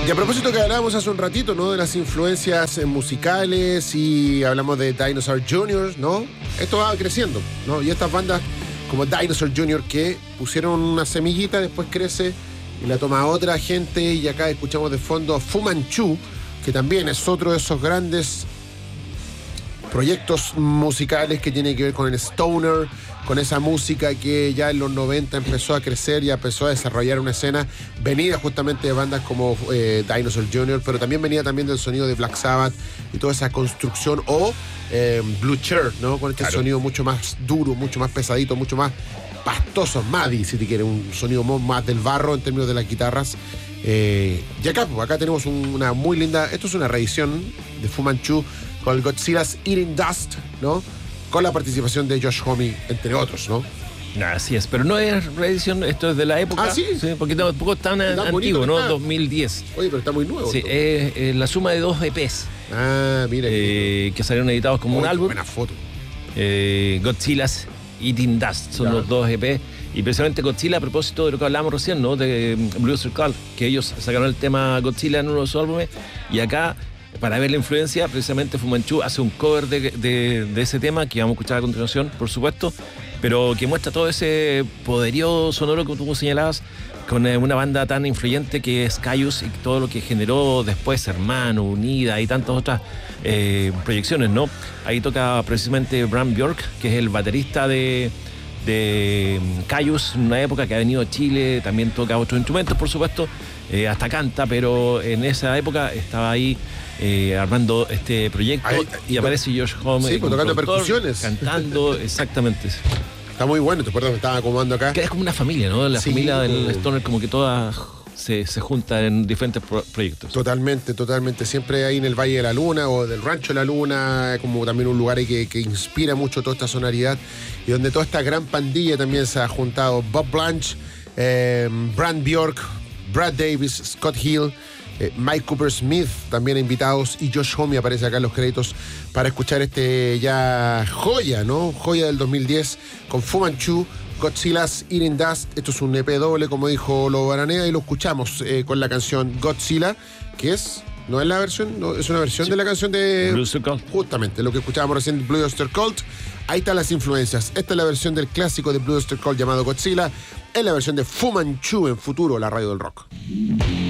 Y a propósito que hablábamos hace un ratito, ¿no? De las influencias musicales y hablamos de Dinosaur Jr., ¿no? Esto va creciendo, ¿no? Y estas bandas como Dinosaur Jr. que pusieron una semillita, después crece y la toma otra gente. Y acá escuchamos de fondo Fu Manchu, que también es otro de esos grandes proyectos musicales que tiene que ver con el stoner, con esa música que ya en los 90 empezó a crecer y empezó a desarrollar una escena venida justamente de bandas como Dinosaur Jr., pero también venía también del sonido de Black Sabbath y toda esa construcción, o Blue Cheer, ¿no? Con este sonido mucho más duro, mucho más pesadito, mucho más pastoso, Maddie, si te quieres, un sonido más del barro en términos de las guitarras. Y acá tenemos una muy linda, esto es una reedición de Fu Manchu con el Godzilla's Eating Dust, ¿no? Con la participación de Josh Homme, entre otros, ¿no? Así es, pero no es reedición, esto es de la época. ¿Ah, sí? Sí, porque tampoco es tan antiguo, ¿no? 2010. Oye, pero está muy nuevo. Sí, es la suma de 2 EPs. Ah, mira. Que salieron editados como un álbum. Buena foto. Godzilla's Eating Dust son los 2 EP. Y precisamente Godzilla, a propósito de lo que hablábamos recién, ¿no? De Blue Oyster Cult, que ellos sacaron el tema Godzilla en uno de sus álbumes. Y acá, para ver la influencia, precisamente Fu Manchu hace un cover de ese tema que vamos a escuchar a continuación, por supuesto, pero que muestra todo ese poderío sonoro que tú señalabas con una banda tan influyente que es Kyuss y todo lo que generó después, Hermano, Unida y tantas otras proyecciones, ¿no? Ahí toca precisamente Bram Bjork, que es el baterista de Kyuss en una época que ha venido a Chile, también toca otros instrumentos, por supuesto, hasta canta, pero en esa época estaba ahí armando este proyecto y aparece Josh Homme, sí, tocando percusiones, cantando, exactamente. Está muy bueno, te acuerdas, me estaba acomodando acá. Que es como una familia, ¿no? La familia del Stoner, como que toda se junta en diferentes proyectos. Totalmente. Siempre ahí en el Valle de la Luna o del Rancho de la Luna, como también un lugar ahí que inspira mucho toda esta sonoridad y donde toda esta gran pandilla también se ha juntado. Bob Blanche, Bram Bjork, Brad Davis, Scott Hill, Mike Cooper Smith también invitados, y Josh Homme aparece acá en los créditos para escuchar este ya joya, ¿no? Joya del 2010 con Fu Manchu, Godzilla's Eating Dust. Esto es un EP doble, como dijo Lobo Aranea, y lo escuchamos con la canción Godzilla, que es, no es la versión, no, es una versión de la canción de Blue Oyster Cult. Justamente, lo que escuchábamos recién, Blue Oyster Cult. Ahí están las influencias. Esta es la versión del clásico de Blue Oyster Cult llamado Godzilla, es la versión de Fu Manchu en Futuro, la radio del rock.